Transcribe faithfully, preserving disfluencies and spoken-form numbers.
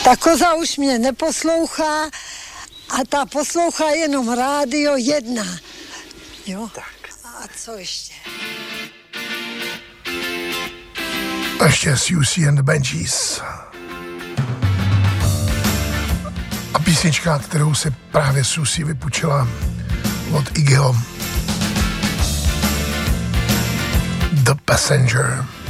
Ta koza už mě neposlouchá a ta poslouchá jenom rádio jedna. Jo? Tak. A co ještě? Ještě Susie and the Banshees. A písnička, kterou se právě Susie vypučila od Iggyho. The Passenger.